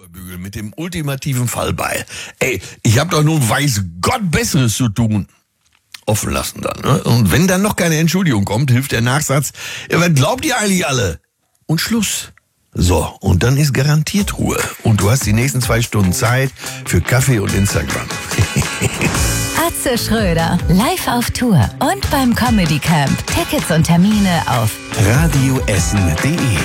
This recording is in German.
Bügel mit dem ultimativen Fallbeil. Ey, ich hab doch nun weiß Gott Besseres zu tun. Offen lassen dann, ne? Und wenn dann noch keine Entschuldigung kommt, hilft der Nachsatz, ja, was glaubt ihr eigentlich alle? Und Schluss. So, und dann ist garantiert Ruhe. Und du hast die nächsten 2 Stunden Zeit für Kaffee und Instagram. Atze Schröder, live auf Tour und beim Comedy Camp. Tickets und Termine auf radioessen.de